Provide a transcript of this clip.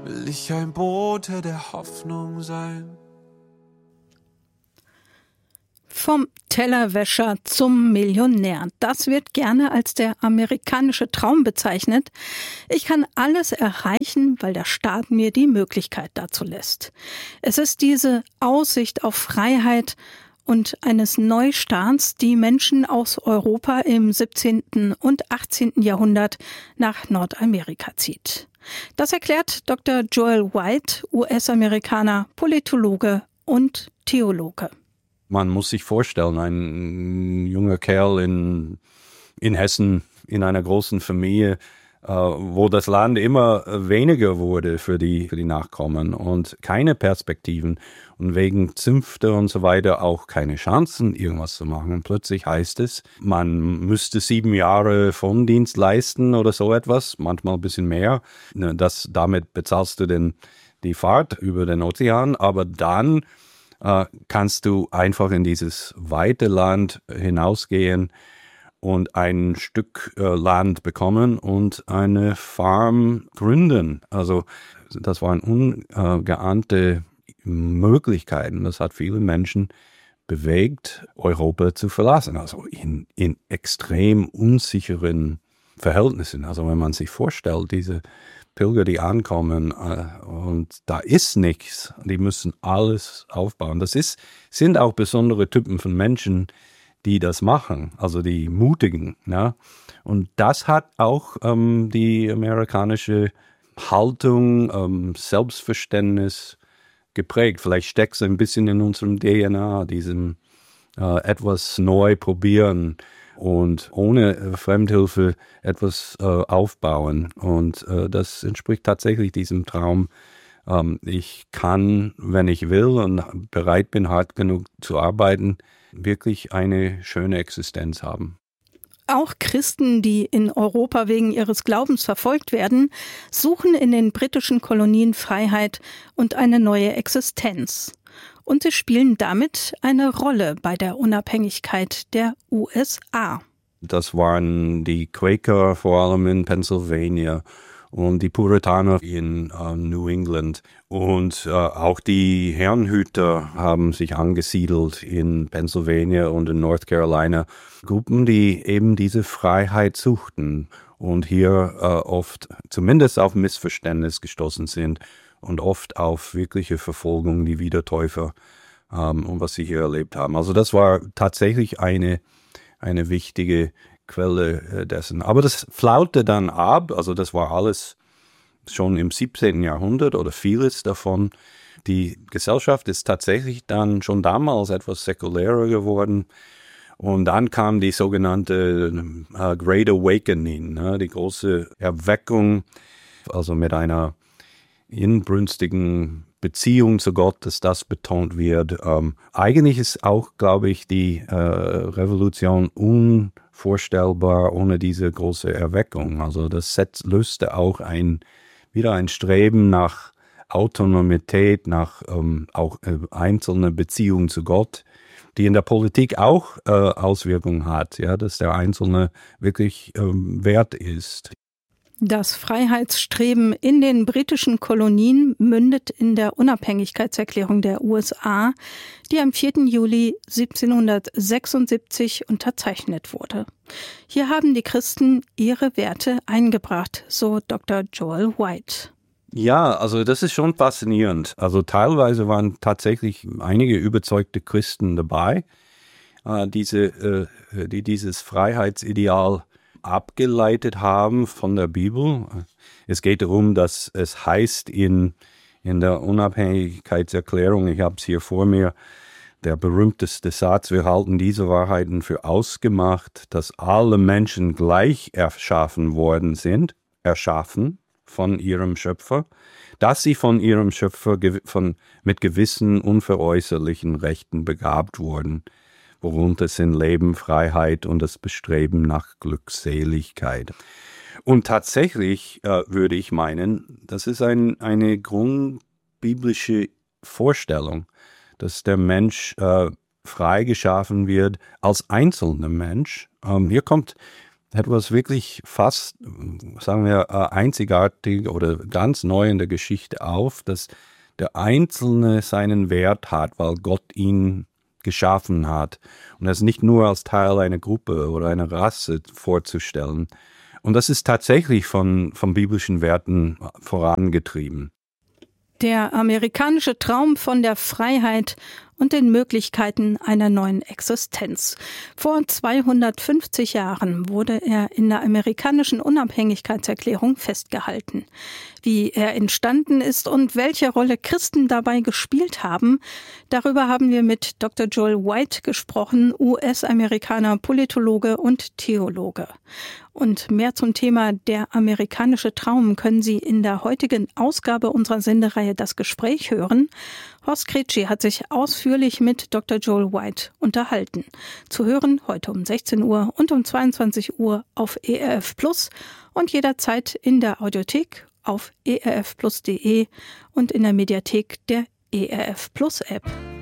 will ich ein Bote der Hoffnung sein. Vom Tellerwäscher zum Millionär. Das wird gerne als der amerikanische Traum bezeichnet. Ich kann alles erreichen, weil der Staat mir die Möglichkeit dazu lässt. Es ist diese Aussicht auf Freiheit und eines Neustarts, die Menschen aus Europa im 17. und 18. Jahrhundert nach Nordamerika zieht. Das erklärt Dr. Joel White, US-Amerikaner, Politologe und Theologe. Man muss sich vorstellen, ein junger Kerl in Hessen, in einer großen Familie, wo das Land immer weniger wurde für die Nachkommen und keine Perspektiven und wegen Zünfte und so weiter auch keine Chancen, irgendwas zu machen. Und plötzlich heißt es, man müsste 7 Jahre Frondienst leisten oder so etwas, manchmal ein bisschen mehr. Damit bezahlst du die Fahrt über den Ozean, aber dann kannst du einfach in dieses weite Land hinausgehen und ein Stück Land bekommen und eine Farm gründen. Also das waren ungeahnte Möglichkeiten. Das hat viele Menschen bewegt, Europa zu verlassen. Also in extrem unsicheren Verhältnissen. Also wenn man sich vorstellt, diese Pilger, die ankommen und da ist nichts, die müssen alles aufbauen. Sind auch besondere Typen von Menschen, die das machen, also die Mutigen. Ja? Und das hat auch die amerikanische Haltung, Selbstverständnis geprägt. Vielleicht steckt es ein bisschen in unserem DNA, diesem etwas neu probieren und ohne Fremdhilfe etwas aufbauen. Und das entspricht tatsächlich diesem Traum. Ich kann, wenn ich will und bereit bin, hart genug zu arbeiten, wirklich eine schöne Existenz haben. Auch Christen, die in Europa wegen ihres Glaubens verfolgt werden, suchen in den britischen Kolonien Freiheit und eine neue Existenz. Und sie spielen damit eine Rolle bei der Unabhängigkeit der USA. Das waren die Quaker vor allem in Pennsylvania und die Puritaner in New England. Und auch die Herrenhüter haben sich angesiedelt in Pennsylvania und in North Carolina. Gruppen, die eben diese Freiheit suchten und hier oft zumindest auf Missverständnis gestoßen sind. Und oft auf wirkliche Verfolgung, die Wiedertäufer und was sie hier erlebt haben. Also das war tatsächlich eine wichtige Quelle dessen. Aber das flaute dann ab, also das war alles schon im 17. Jahrhundert oder vieles davon. Die Gesellschaft ist tatsächlich dann schon damals etwas säkulärer geworden. Und dann kam die sogenannte Great Awakening, die große Erweckung, also mit einer inbrünstigen Beziehung zu Gott, dass das betont wird. Eigentlich ist auch, glaube ich, die Revolution unvorstellbar ohne diese große Erweckung. Also das löste auch wieder ein Streben nach Autonomität, nach auch einzelne Beziehung zu Gott, die in der Politik auch Auswirkungen hat, ja, dass der Einzelne wirklich wert ist. Das Freiheitsstreben in den britischen Kolonien mündet in der Unabhängigkeitserklärung der USA, die am 4. Juli 1776 unterzeichnet wurde. Hier haben die Christen ihre Werte eingebracht, so Dr. Joel White. Ja, also das ist schon faszinierend. Also teilweise waren tatsächlich einige überzeugte Christen dabei, die dieses Freiheitsideal abgeleitet haben von der Bibel. Es geht darum, dass es heißt in der Unabhängigkeitserklärung, ich habe es hier vor mir, der berühmteste Satz, wir halten diese Wahrheiten für ausgemacht, dass alle Menschen gleich erschaffen worden sind, erschaffen von ihrem Schöpfer, dass sie von ihrem Schöpfer mit gewissen unveräußerlichen Rechten begabt wurden, worunter sind Leben, Freiheit und das Bestreben nach Glückseligkeit. Und tatsächlich würde ich meinen, das ist eine grundbiblische Vorstellung, dass der Mensch frei geschaffen wird als einzelner Mensch. Hier kommt etwas wirklich fast, sagen wir, einzigartig oder ganz neu in der Geschichte auf, dass der Einzelne seinen Wert hat, weil Gott ihn geschaffen hat. Und das nicht nur als Teil einer Gruppe oder einer Rasse vorzustellen. Und das ist tatsächlich von biblischen Werten vorangetrieben. Der amerikanische Traum von der Freiheit und den Möglichkeiten einer neuen Existenz. Vor 250 Jahren wurde er in der amerikanischen Unabhängigkeitserklärung festgehalten. Wie er entstanden ist und welche Rolle Christen dabei gespielt haben, darüber haben wir mit Dr. Joel White gesprochen, US-Amerikaner, Politologe und Theologe. Und mehr zum Thema Der amerikanische Traum können Sie in der heutigen Ausgabe unserer Sendereihe Das Gespräch hören. Horst Kretschi hat sich ausführlich mit Dr. Joel White unterhalten. Zu hören heute um 16 Uhr und um 22 Uhr auf ERF Plus und jederzeit in der Audiothek auf erfplus.de und in der Mediathek der ERF Plus App.